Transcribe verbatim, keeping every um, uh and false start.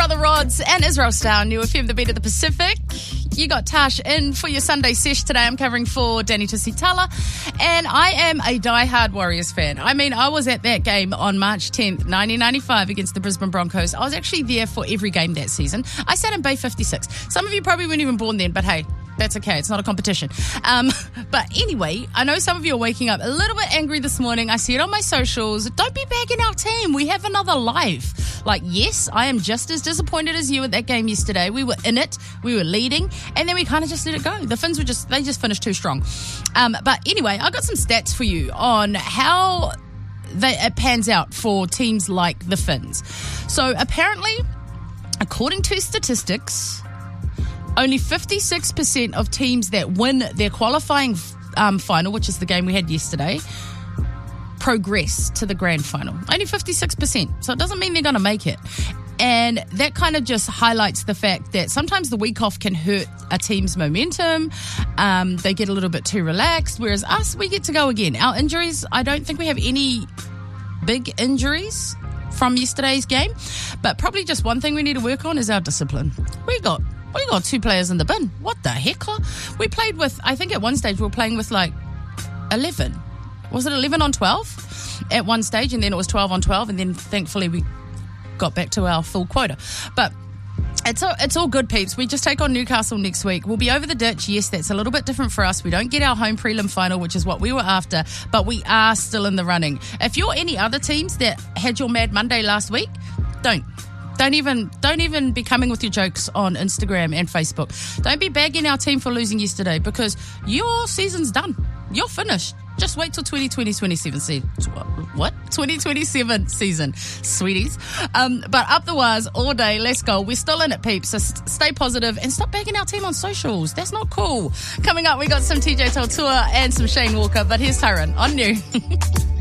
Brother Rods and Israel Star, New F M, the beat of the Pacific. You got Tash in for your Sunday sesh today. I'm covering for Danny Tusitala, and I am a diehard Warriors fan. I mean, I was at that game on March tenth, nineteen ninety-five against the Brisbane Broncos. I was actually there for every game that season. I sat in Bay fifty-six. Some of you probably weren't even born then, but hey, that's okay. It's not a competition. Um, but anyway, I know some of you are waking up a little bit angry this morning. I see it on my socials. Don't be bagging our team. We have another life. Like, yes, I am just as disappointed as you at that game yesterday. We were in it. We were leading. And then we kind of just let it go. The Finns were just, they just finished too strong. Um, but anyway, I got some stats for you on how they, it pans out for teams like the Finns. So apparently, according to statistics, only fifty-six percent of teams that win their qualifying um, final, which is the game we had yesterday, progress to the grand final. Only fifty-six percent. So it doesn't mean they're going to make it. And that kind of just highlights the fact that sometimes the week off can hurt a team's momentum. Um, they get a little bit too relaxed, whereas us, we get to go again. Our injuries, I don't think we have any big injuries from yesterday's game, but probably just one thing we need to work on is our discipline. We got We got two players in the bin. What the heck? We played with, I think at one stage we were playing with like eleven. Was it eleven on twelve at one stage? And then it was twelve on twelve. And then thankfully we got back to our full quota. But it's all, it's all good, peeps. We just take on Newcastle next week. We'll be over the ditch. Yes, that's a little bit different for us. We don't get our home prelim final, which is what we were after. But we are still in the running. If you're any other teams that had your Mad Monday last week, don't. Don't even don't even be coming with your jokes on Instagram and Facebook. Don't be bagging our team for losing yesterday because your season's done. You're finished. Just wait till twenty twenty twenty-seven season. What? twenty twenty-seven season, sweeties. Um, but up the wires all day. Let's go. We're still in it, peeps. So stay positive and stop bagging our team on socials. That's not cool. Coming up, we got some T J Tautua and some Shane Walker. But here's Tyrone on New.